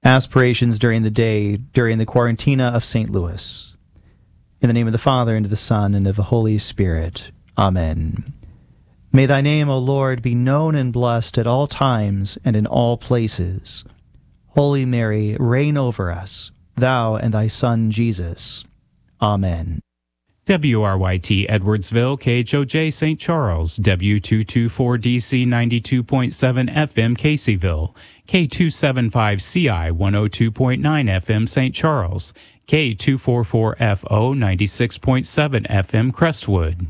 Aspirations during the day, during the Quarantina of St. Louis. In the name of the Father, and of the Son, and of the Holy Spirit. Amen. May thy name, O Lord, be known and blessed at all times and in all places. Holy Mary, reign over us, thou and thy Son Jesus. Amen. WRYT Edwardsville, KHOJ St. Charles, W224DC 92.7 FM Caseyville, K275CI 102.9 FM St. Charles, K244FO 96.7 FM Crestwood.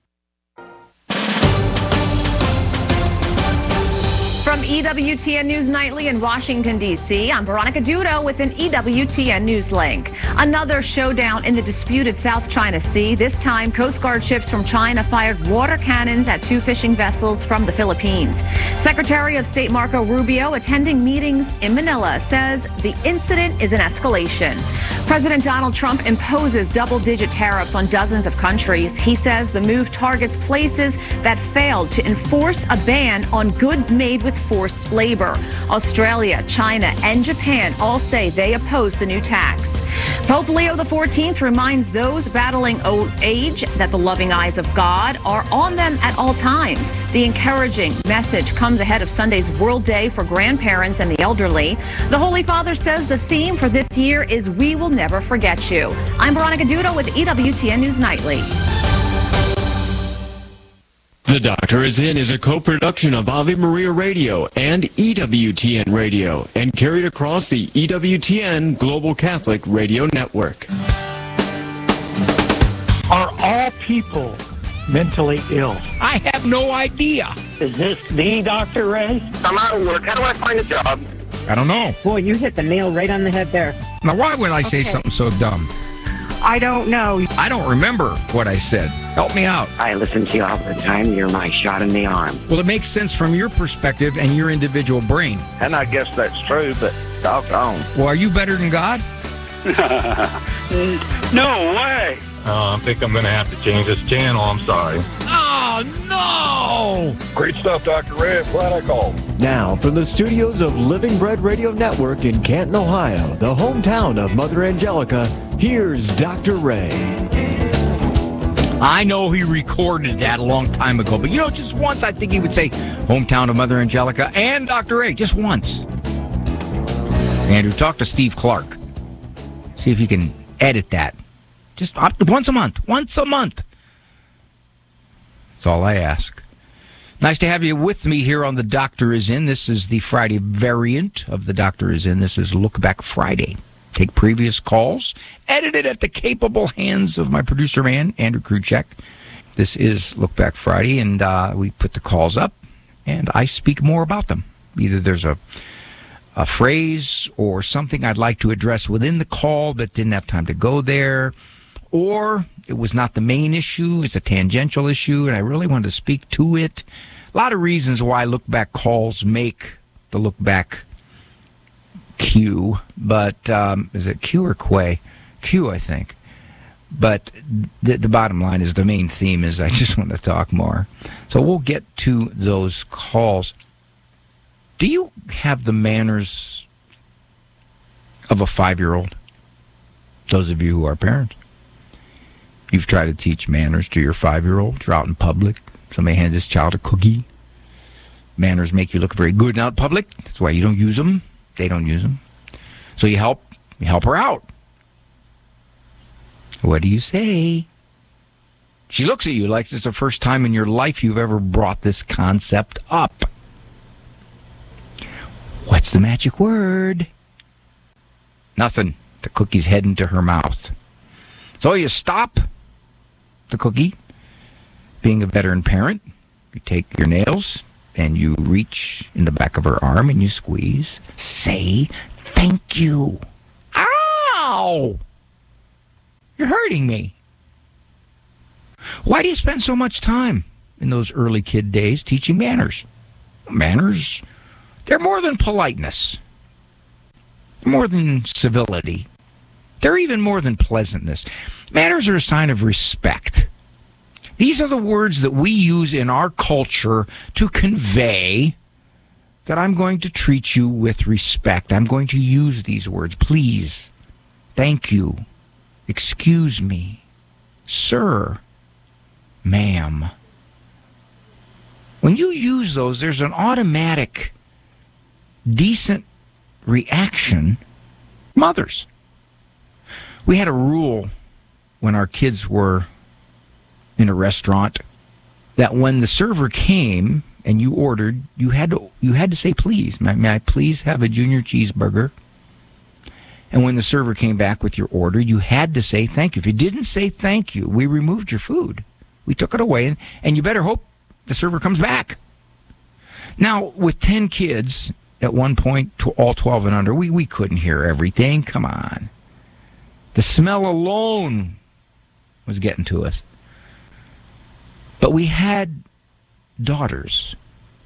From EWTN News Nightly in Washington, D.C., I'm Veronica Dudo with an EWTN News link. Another showdown in the disputed South China Sea. This time, Coast Guard ships from China fired water cannons at two fishing vessels from the Philippines. Secretary of State Marco Rubio, attending meetings in Manila, says the incident is an escalation. President Donald Trump imposes double-digit tariffs on dozens of countries. He says the move targets places that failed to enforce a ban on goods made with forced labor. Australia, China, and Japan all say they oppose the new tax. Pope Leo XIV reminds those battling old age that the loving eyes of God are on them at all times. The encouraging message comes ahead of Sunday's World Day for grandparents and the elderly. The Holy Father says the theme for this year is We Will Never Forget You. I'm Veronica Dudo with EWTN News Nightly. The Doctor Is In is a co-production of Ave Maria Radio and EWTN Radio and carried across the EWTN Global Catholic Radio Network. Are all people mentally ill? I have no idea. Is this the Dr. Ray? I'm out of work. How do I find a job? I don't know. Boy, you hit the nail right on the head there. Now, why would I say something so dumb? I don't know. I don't remember what I said. Help me out. I listen to you all the time. You're my shot in the arm. Well, it makes sense from your perspective and your individual brain. And I guess that's true, but doggone. Well, are you better than God? No way. I think I'm going to have to change this channel. I'm sorry. Oh, no! Great stuff, Dr. Ray. Glad I called. Now, from the studios of Living Bread Radio Network in Canton, Ohio, the hometown of Mother Angelica, here's Dr. Ray. I know he recorded that a long time ago, but just once I think he would say hometown of Mother Angelica and Dr. Ray, just once. Andrew, talk to Steve Clark. See if you can edit that. Just once a month. Once a month. That's all I ask. Nice to have you with me here on The Doctor Is In. This is the Friday variant of The Doctor Is In. This is Look Back Friday. Take previous calls, edited at the capable hands of my producer man, Andrew Kruchek. This is Look Back Friday, and we put the calls up, and I speak more about them. Either there's a phrase or something I'd like to address within the call that didn't have time to go there, or it was not the main issue, it's a tangential issue, and I really wanted to speak to it. A lot of reasons why Look Back calls make the Look Back Q, but is it Q or Quay? Q, I think. But the bottom line is the main theme is I just want to talk more. So we'll get to those calls. Do you have the manners of a 5-year-old? Those of you who are parents. You've tried to teach manners to your 5-year-old. You're out in public. Somebody hands this child a cookie. Manners make you look very good out in public. That's why you don't use them. They don't use them. So you help her out. What do you say? She looks at you like it's the first time in your life you've ever brought this concept up. What's the magic word? Nothing. The cookie's heading to her mouth. So you stop the cookie. Being a veteran parent, you take your nails and you reach in the back of her arm and you squeeze. Say thank you. Ow! You're hurting me. Why do you spend so much time in those early kid days teaching manners? Manners, they're more than politeness. They're more than civility. They're even more than pleasantness. Manners are a sign of respect. These are the words that we use in our culture to convey that I'm going to treat you with respect. I'm going to use these words. Please, thank you, excuse me, sir, ma'am. When you use those, there's an automatic, decent reaction from others. We had a rule when our kids were in a restaurant that when the server came and you ordered, you had to say please. May I please have a junior cheeseburger? And when the server came back with your order, you had to say thank you. If you didn't say thank you, we removed your food. We took it away, and you better hope the server comes back. Now, with 10 kids at one point, to all 12 and under, we couldn't hear everything. Come on. The smell alone was getting to us. But we had daughters,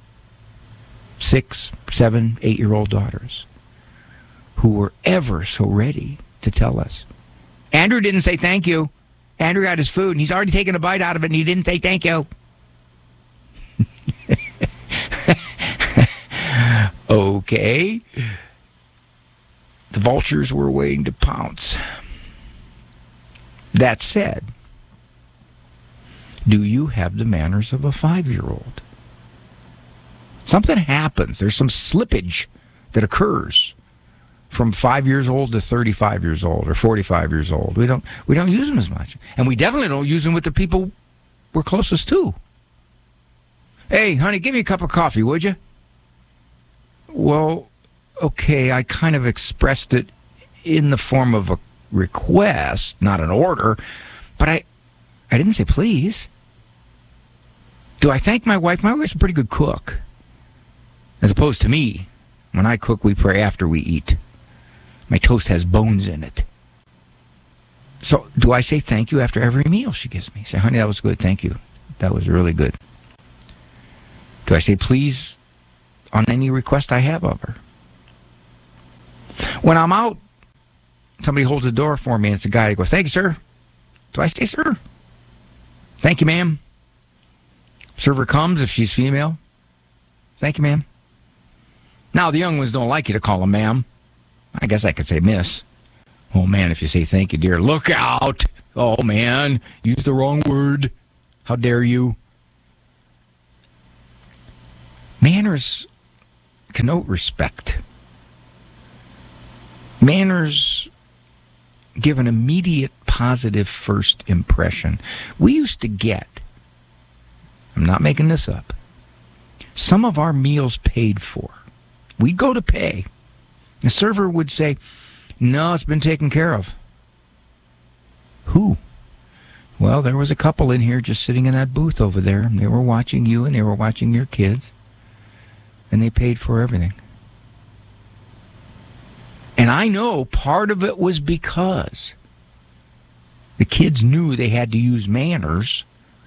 6, 7, 8-year-old daughters, who were ever so ready to tell us, Andrew didn't say thank you. Andrew got his food, and he's already taken a bite out of it, and he didn't say thank you. Okay. The vultures were waiting to pounce. That said, do you have the manners of a 5-year-old? Something happens. There's some slippage that occurs from 5 years old to 35 years old or 45 years old. We don't use them as much. And we definitely don't use them with the people we're closest to. Hey, honey, give me a cup of coffee, would you? Well, okay, I kind of expressed it in the form of a request, not an order, but I didn't say please. Do I thank my wife? My wife's a pretty good cook. As opposed to me. When I cook, we pray after we eat. My toast has bones in it. So do I say thank you after every meal she gives me? Say, honey, that was good. Thank you. That was really good. Do I say please on any request I have of her? When I'm out, somebody holds the door for me and it's a guy who goes, thank you, sir. Do I say, sir? Thank you, ma'am. Server comes if she's female. Thank you, ma'am. Now, the young ones don't like you to call them ma'am. I guess I could say miss. Oh, man, if you say thank you, dear, look out. Oh, man, use the wrong word. How dare you? Manners connote respect. Manners give an immediate positive first impression. We used to get, I'm not making this up, some of our meals paid for. We'd go to pay. The server would say, no, it's been taken care of. Who? Well, there was a couple in here just sitting in that booth over there. And they were watching you and they were watching your kids. And they paid for everything. And I know part of it was because the kids knew they had to use manners.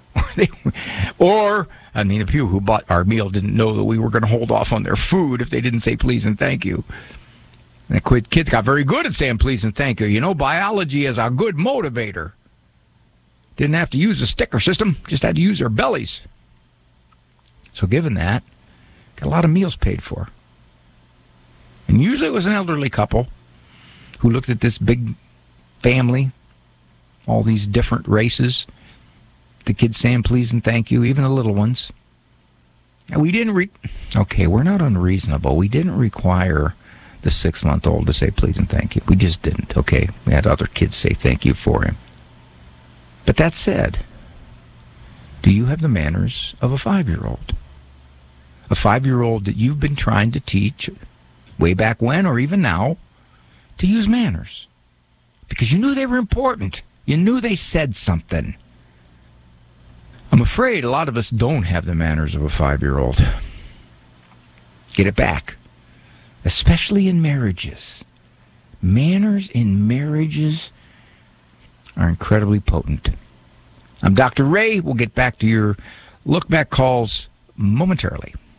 Or the people who bought our meal didn't know that we were going to hold off on their food if they didn't say please and thank you. And the kids got very good at saying please and thank you. You know, biology is a good motivator. Didn't have to use a sticker system, just had to use their bellies. So given that, got a lot of meals paid for. And usually it was an elderly couple who looked at this big family, all these different races, the kids saying please and thank you, even the little ones. And we didn't okay, we're not unreasonable. We didn't require the 6-month-old to say please and thank you. We just didn't, okay? We had other kids say thank you for him. But that said, do you have the manners of a 5-year-old? A 5-year-old that you've been trying to teach way back when or even now to use manners. Because you knew they were important. You knew they said something. I'm afraid a lot of us don't have the manners of a 5-year-old. Get it back. Especially in marriages. Manners in marriages are incredibly potent. I'm Dr. Ray. We'll get back to your look-back calls momentarily.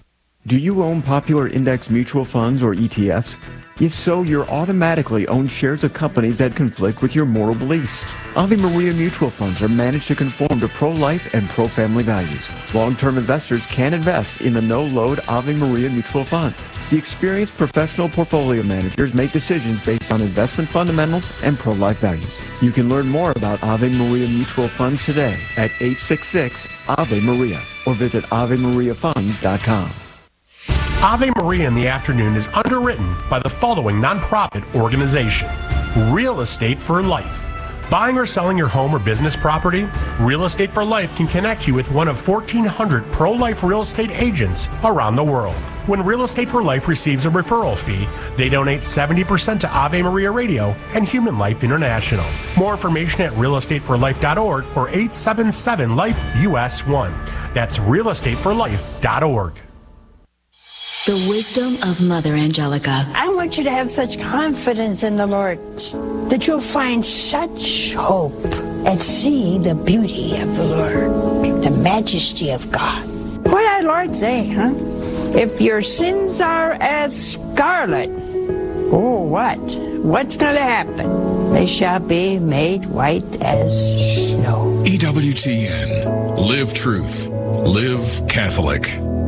Do you own popular index mutual funds or ETFs? If so, you're automatically own shares of companies that conflict with your moral beliefs. Ave Maria mutual funds are managed to conform to pro-life and pro-family values. Long-term investors can invest in the no-load Ave Maria mutual funds. The experienced professional portfolio managers make decisions based on investment fundamentals and pro-life values. You can learn more about Ave Maria mutual funds today at 866-AVE-MARIA or visit AveMariaFunds.com. Ave Maria in the Afternoon is underwritten by the following nonprofit organization: Real Estate for Life. Buying or selling your home or business property? Real Estate for Life can connect you with one of 1,400 pro-life real estate agents around the world. When Real Estate for Life receives a referral fee, they donate 70% to Ave Maria Radio and Human Life International. More information at realestateforlife.org or 877-LIFE-US1. That's realestateforlife.org. The wisdom of Mother Angelica. I want you to have such confidence in the Lord that you'll find such hope at seeing the beauty of the Lord, the majesty of God. What did our Lord say, huh? If your sins are as scarlet, oh, what? What's going to happen? They shall be made white as snow. EWTN. Live truth. Live Catholic.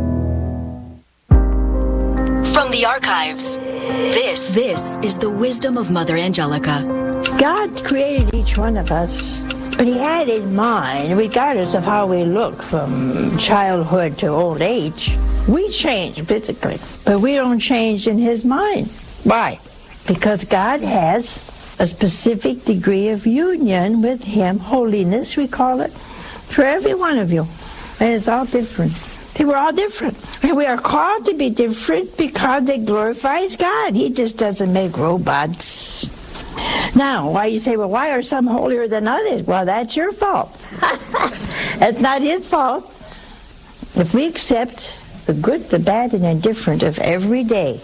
From the archives, this is the wisdom of Mother Angelica. God created each one of us, but he had in mind, regardless of how we look from childhood to old age, we change physically, but we don't change in his mind. Why? Because God has a specific degree of union with him, holiness we call it, for every one of you. And it's all different. They were all different. And we are called to be different because it glorifies God. He just doesn't make robots. Now, why you say, well, why are some holier than others? Well, that's your fault. That's not his fault. If we accept the good, the bad, and indifferent of every day,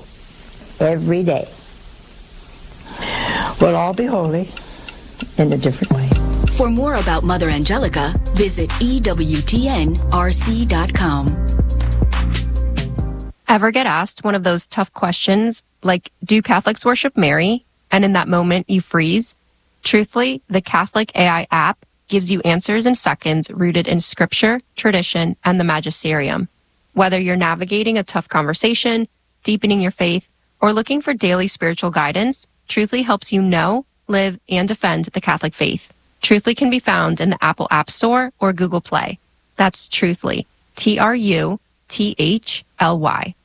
we'll all be holy in a different way. For more about Mother Angelica, visit EWTNRC.com. Ever get asked one of those tough questions, like, do Catholics worship Mary? And in that moment, you freeze? Truthfully, the Catholic AI app gives you answers in seconds rooted in scripture, tradition, and the magisterium. Whether you're navigating a tough conversation, deepening your faith, or looking for daily spiritual guidance, Truthfully helps you know, live, and defend the Catholic faith. Truthfully can be found in the Apple App Store or Google Play. That's Truthfully, Truthly.